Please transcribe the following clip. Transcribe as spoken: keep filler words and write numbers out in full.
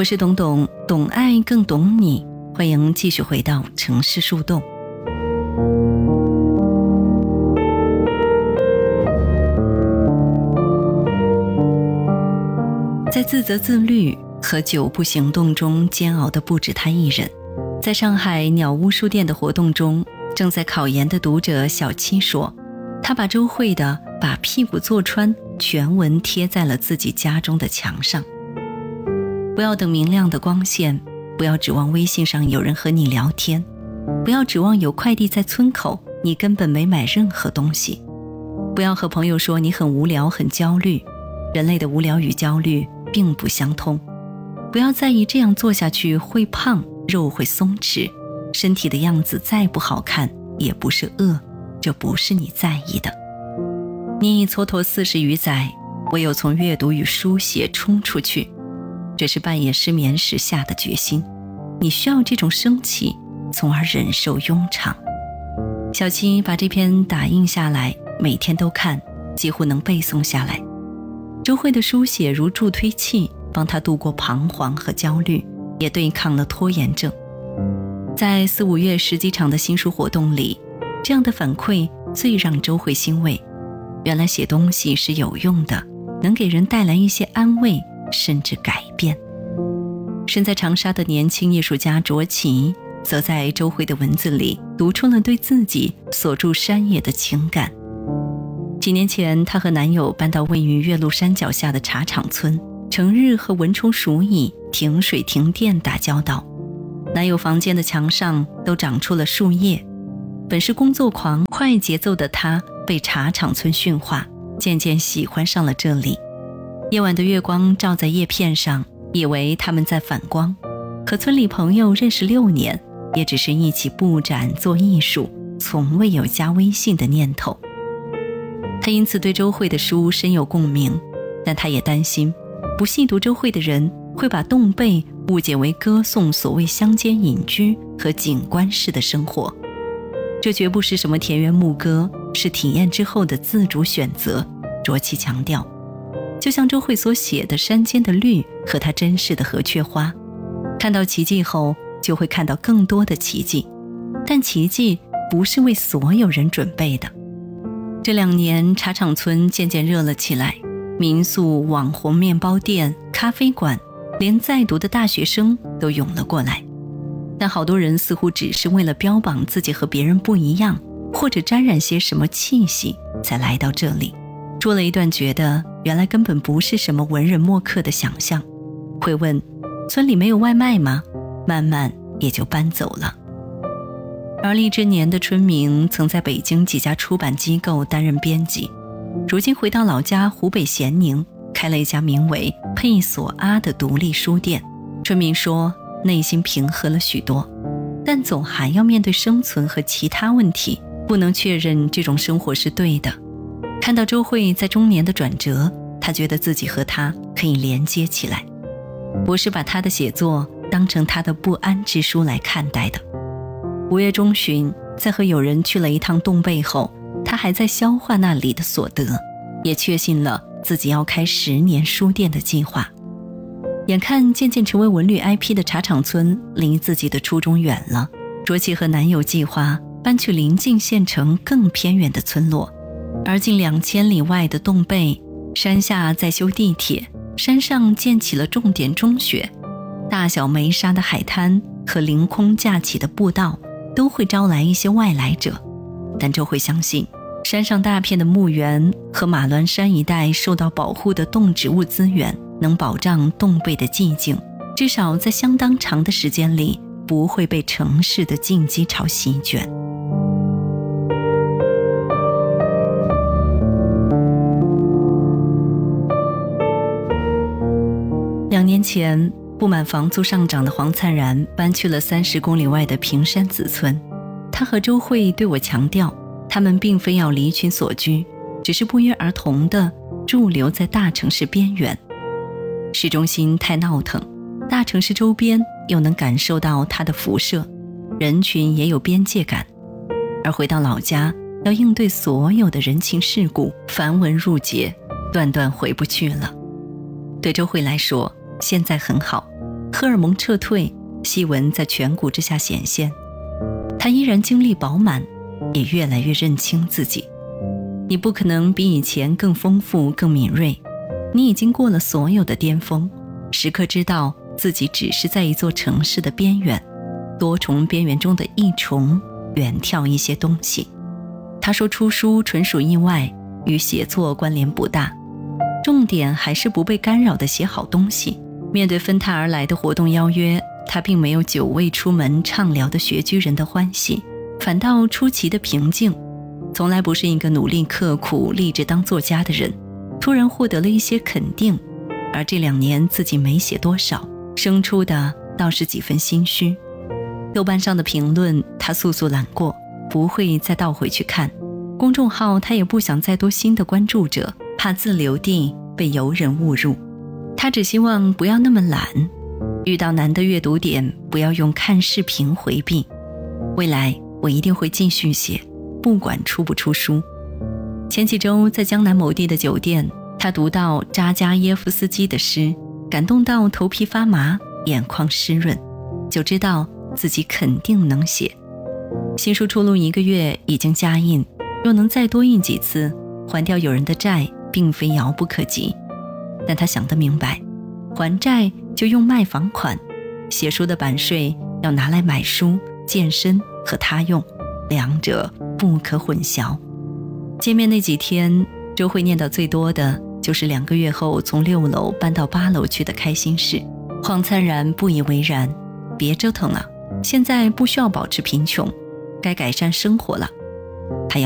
我是董董，懂爱更懂你，欢迎继续回到城市树洞。在自责自律和久不行动中煎熬的不止他一人。在上海鸟屋书店的活动中，正在考研的读者小七说，他把周慧的把屁股坐穿全文贴在了自己家中的墙上。不要等明亮的光线，不要指望微信上有人和你聊天，不要指望有快递在村口，你根本没买任何东西。不要和朋友说你很无聊很焦虑，人类的无聊与焦虑并不相通。不要在意这样做下去会胖，肉会松弛，身体的样子再不好看也不是恶，这不是你在意的。你已蹉跎四十余载，唯有从阅读与书写冲出去，这是半夜失眠时下的决心。你需要这种生气，从而忍受庸常。小七把这篇打印下来，每天都看，几乎能背诵下来。周慧的书写如助推器，帮他度过彷徨和焦虑，也对抗了拖延症。在四五月十几场的新书活动里，这样的反馈最让周慧欣慰。原来写东西是有用的，能给人带来一些安慰，甚至改变。身在长沙的年轻艺术家卓奇，则在周慧的文字里读出了对自己所住山野的情感。几年前，她和男友搬到位于岳麓山脚下的茶厂村，成日和蚊虫鼠蚁、停水停电打交道。男友房间的墙上都长出了树叶。本是工作狂、快节奏的她，被茶厂村驯化，渐渐喜欢上了这里。夜晚的月光照在叶片上，以为他们在反光。和村里朋友认识六年，也只是一起布展做艺术，从未有加微信的念头。他因此对周慧的书深有共鸣，但他也担心不细读周慧的人会把洞贝误解为歌颂所谓乡间隐居和景观式的生活。这绝不是什么田园牧歌，是体验之后的自主选择，卓奇强调。就像周慧所写的山间的绿和她珍视的河雀花，看到奇迹后就会看到更多的奇迹，但奇迹不是为所有人准备的。这两年茶厂村渐渐热了起来，民宿、网红面包店、咖啡馆，连在读的大学生都涌了过来。但好多人似乎只是为了标榜自己和别人不一样，或者沾染些什么气息才来到这里。住了一段觉得原来根本不是什么文人墨客的想象，会问村里没有外卖吗？慢慢也就搬走了。而立之年的春明曾在北京几家出版机构担任编辑，如今回到老家湖北咸宁，开了一家名为佩索阿的独立书店。春明说内心平和了许多，但总还要面对生存和其他问题，不能确认这种生活是对的。看到周慧在中年的转折，他觉得自己和她可以连接起来。我是把他的写作当成他的不安之书来看待的。五月中旬，在和友人去了一趟洞贝后，他还在消化那里的所得，也确信了自己要开十年书店的计划。眼看渐渐成为文旅 I P 的茶厂村离自己的初衷远了，卓奇和男友计划搬去临近县城更偏远的村落。而近两千里外的洞贝，山下在修地铁，山上建起了重点中学，大小没沙的海滩和凌空架起的步道都会招来一些外来者。但周慧相信，山上大片的墓园和马峦山一带受到保护的动植物资源能保障洞贝的寂静，至少在相当长的时间里不会被城市的竞技潮席卷。两年前，不满房租上涨的黄灿然搬去了三十公里外的平山子村。他和周慧对我强调，他们并非要离群索居，只是不约而同地驻留在大城市边缘。市中心太闹腾，大城市周边又能感受到它的辐射，人群也有边界感。而回到老家，要应对所有的人情世故，繁文缛节，断断回不去了。对周慧来说，现在很好， 荷尔蒙撤退，细纹在颧骨之下显现。他依然精力饱满，也越来越认清自己。你不可能比以前更丰富、更敏锐，你已经过了所有的巅峰，时刻知道自己只是在一座城市的边缘，多重边缘中的一重，远眺一些东西。他说出书纯属意外，与写作关联不大，重点还是不被干扰地写好东西。面对纷沓而来的活动邀约，他并没有久未出门畅聊的学居人的欢喜，反倒出奇的平静。从来不是一个努力刻苦立志当作家的人，突然获得了一些肯定，而这两年自己没写多少，生出的倒是几分心虚。豆瓣上的评论他速速揽过，不会再倒回去看。公众号他也不想再多新的关注者，怕自留地被游人误入。他只希望不要那么懒，遇到难的阅读点不要用看视频回避。未来我一定会继续写，不管出不出书。前几周在江南某地的酒店，他读到扎加耶夫斯基的诗，感动到头皮发麻，眼眶湿润，就知道自己肯定能写。新书出炉一个月已经加印，若能再多印几次，还掉友人的债并非遥不可及。但他想得明白，还债就用卖房款，写书的版税要拿来买书、健身和他用，两者不可混淆。见面那几天，周慧念叨最多的就是两个月后从六楼搬到八楼去的开心事。黄灿然不以为然，别折腾了，现在不需要保持贫穷，该改善生活了。